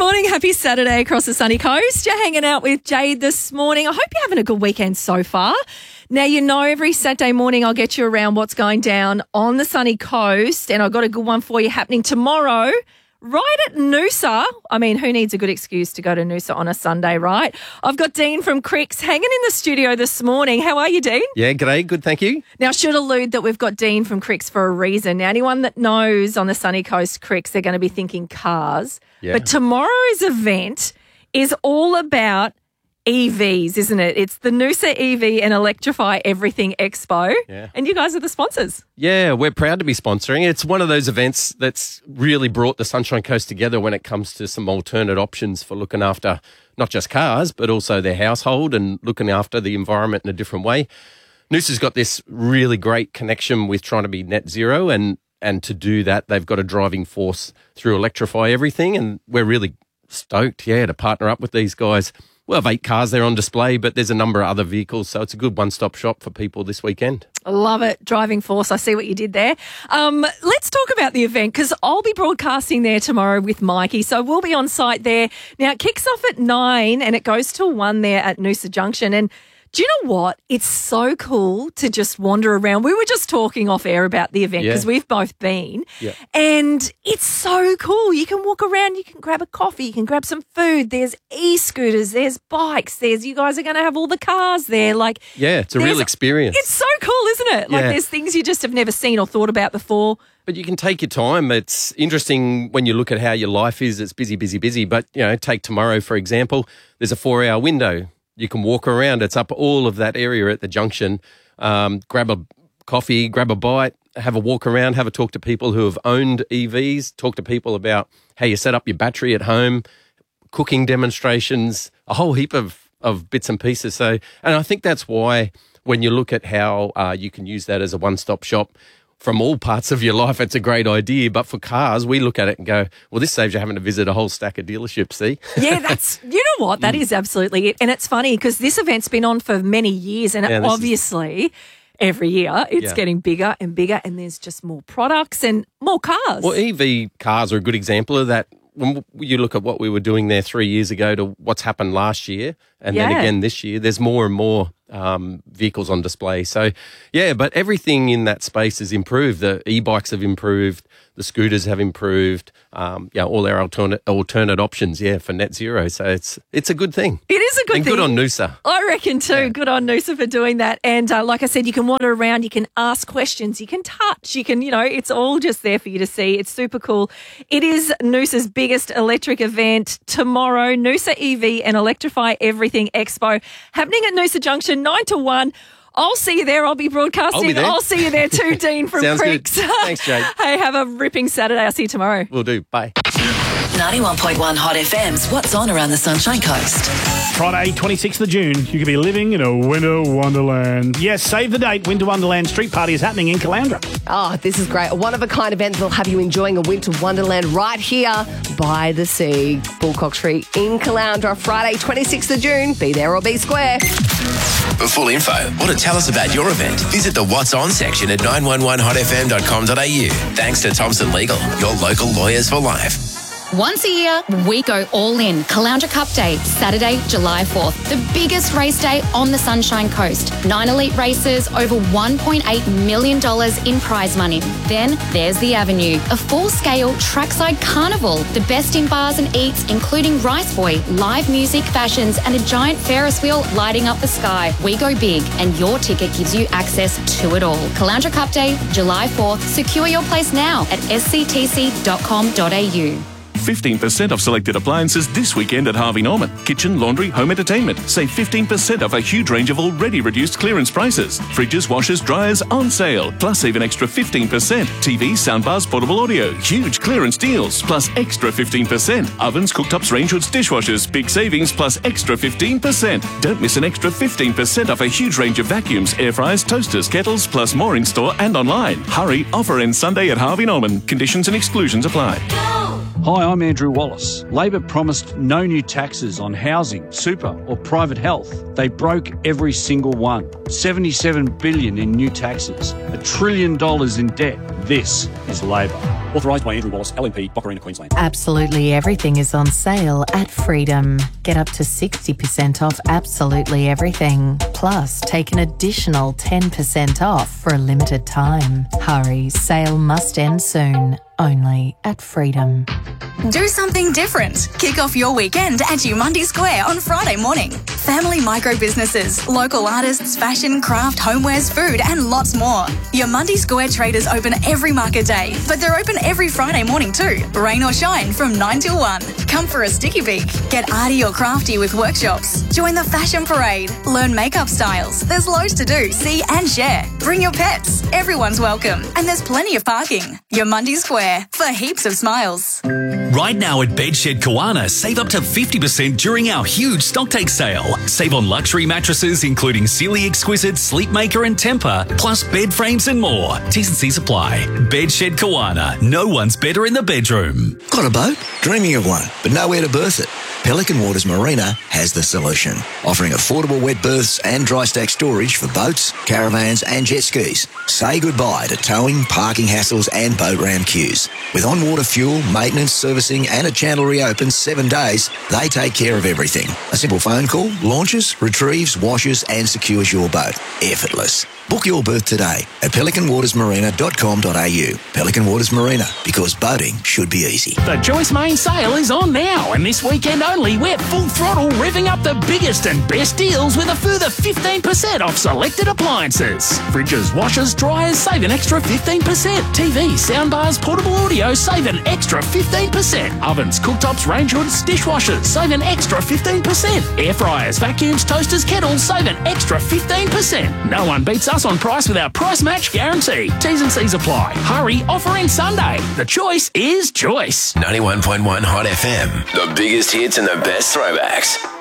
morning. Happy Saturday across the sunny coast. You're hanging out with Jade this morning. I hope you're having a good weekend so far. Now, you know, every Saturday morning I'll get you around what's going down on the sunny coast, and I've got a good one for you happening tomorrow right at Noosa. I mean, who needs a good excuse to go to Noosa on a Sunday, right? I've got Dean from Cricks hanging in the studio this morning. How are you, Dean? Yeah, g'day. Good, thank you. Now, I should allude that we've got Dean from Cricks for a reason. Now, anyone that knows on the sunny coast Cricks, they're going to be thinking cars. Yeah. But tomorrow's event is all about EVs, isn't it? It's the Noosa EV and Electrify Everything Expo. Yeah. And you guys are the sponsors. Yeah, we're proud to be sponsoring. It's one of those events that's really brought the Sunshine Coast together when it comes to some alternate options for looking after not just cars, but also their household and looking after the environment in a different way. Noosa's got this really great connection with trying to be net zero, and to do that, they've got a driving force through Electrify Everything, and we're really stoked, to partner up with these guys. We'll have 8 cars there on display, but there's a number of other vehicles, so it's a good one-stop shop for people this weekend. I love it. Driving force. I see what you did there. Let's talk about the event, because I'll be broadcasting there tomorrow with Mikey, so we'll be on site there. Now, it kicks off at 9 and it goes till 1 there at Noosa Junction, and do you know what? It's so cool to just wander around. We were just talking off air about the event because we've both been. Yeah. And it's so cool. You can walk around, you can grab a coffee, you can grab some food. There's e-scooters, there's bikes, you guys are going to have all the cars there. It's a real experience. It's so cool, isn't it? There's things you just have never seen or thought about before. But you can take your time. It's interesting when you look at how your life is. It's busy, busy, busy. But, take tomorrow, for example. There's a 4-hour window. You can walk around. It's up all of that area at the junction. Grab a coffee, grab a bite, have a walk around, have a talk to people who have owned EVs, talk to people about how you set up your battery at home, cooking demonstrations, a whole heap of bits and pieces. And I think that's why when you look at how you can use that as a one-stop shop from all parts of your life, it's a great idea. But for cars, we look at it and go, well, this saves you having to visit a whole stack of dealerships, see? Yeah, you know what? That is absolutely it. And it's funny because this event's been on for many years, and obviously every year it's getting bigger and bigger, and there's just more products and more cars. Well, EV cars are a good example of that. When you look at what we were doing there 3 years ago to what's happened last year and then again this year, there's more and more vehicles on display. So, but everything in that space has improved. The e-bikes have improved. The scooters have improved. All our alternate options, for net zero. So it's a good thing. It is a good thing. And good on Noosa. I reckon too. Yeah. Good on Noosa for doing that. And like I said, you can wander around, you can ask questions, you can touch, you can, it's all just there for you to see. It's super cool. It is Noosa's biggest electric event tomorrow, Noosa EV and Electrify Everything Expo, happening at Noosa Junction, 9 to 1. I'll see you there. I'll be broadcasting. I'll see you there too, Dean from Sounds Cricks. Good. Thanks, Jade. Hey, have a ripping Saturday. I'll see you tomorrow. Will do. Bye. 91.1 Hot FM's What's On Around the Sunshine Coast. Friday, 26th of June, you could be living in a winter wonderland. Yes, save the date. Winter Wonderland Street Party is happening in Caloundra. Oh, this is great. A one-of-a-kind event that'll have you enjoying a winter wonderland right here by the sea. Bullcock Street in Caloundra, Friday, 26th of June. Be there or be square. For full info or to tell us about your event, visit the What's On section at 911hotfm.com.au. Thanks to Thompson Legal, your local lawyers for life. Once a year, we go all in. Caloundra Cup Day, Saturday, July 4th. The biggest race day on the Sunshine Coast. 9 elite races, over $1.8 million in prize money. Then there's the Avenue, a full-scale trackside carnival. The best in bars and eats, including Rice Boy, live music, fashions, and a giant Ferris wheel lighting up the sky. We go big, and your ticket gives you access to it all. Caloundra Cup Day, July 4th. Secure your place now at sctc.com.au. 15% off selected appliances this weekend at Harvey Norman. Kitchen, laundry, home entertainment. Save 15% off a huge range of already reduced clearance prices. Fridges, washers, dryers on sale. Plus even extra 15%. TVs, soundbars, portable audio. Huge clearance deals. Plus extra 15%. Ovens, cooktops, range hoods, dishwashers. Big savings plus extra 15%. Don't miss an extra 15% off a huge range of vacuums, air fryers, toasters, kettles, plus more in store and online. Hurry, offer ends Sunday at Harvey Norman. Conditions and exclusions apply. Hi, I'm Andrew Wallace. Labor promised no new taxes on housing, super or private health. They broke every single one. $77 billion in new taxes, $1 trillion in debt. This is Labor. Authorised by Andrew Wallace, LNP, Boccarina, Queensland. Absolutely everything is on sale at Freedom. Get up to 60% off absolutely everything. Plus, take an additional 10% off for a limited time. Hurry, sale must end soon. Only at Freedom. Do something different. Kick off your weekend at Umundi Square on Friday morning. Family micro businesses, local artists, fashion, craft, homewares, food, and lots more. Umundi Square traders open every market day, but they're open every Friday morning too, rain or shine from 9 till 1. Come for a sticky beak. Get arty or crafty with workshops. Join the fashion parade. Learn makeup styles. There's loads to do, see and share. Bring your pets. Everyone's welcome. And there's plenty of parking. Umundi Square for heaps of smiles. Right now at Bedshed Kawana, save up to 50% during our huge stocktake sale. Save on luxury mattresses including Sealy Exquisite, Sleepmaker and Temper, plus bed frames and more. T's and C's apply. Bedshed Kawana. No one's better in the bedroom. Got a boat? Dreaming of one, but nowhere to berth it? Pelican Waters Marina has the solution, offering affordable wet berths and dry stack storage for boats, caravans and jet skis. Say goodbye to towing, parking hassles and boat ramp queues. With on-water fuel, maintenance, servicing and a channel reopened 7 days, they take care of everything. A simple phone call launches, retrieves, washes and secures your boat. Effortless. Book your berth today at pelicanwatersmarina.com.au. Pelican Waters Marina, because boating should be easy. The Joyce Main sale is on now, and this weekend only, we're full throttle revving up the biggest and best deals with a further 15% off selected appliances. Fridges, washers, dryers, save an extra 15%. TV, soundbars, portable audio, save an extra 15%. Ovens, cooktops, range hoods, dishwashers, save an extra 15%. Air fryers, vacuums, toasters, kettles, save an extra 15%. No one beats us on price with our price match guarantee. T's and C's apply. Hurry, offer in Sunday. The choice is Joyce. 91.1 Hot FM. The biggest hits and the best throwbacks.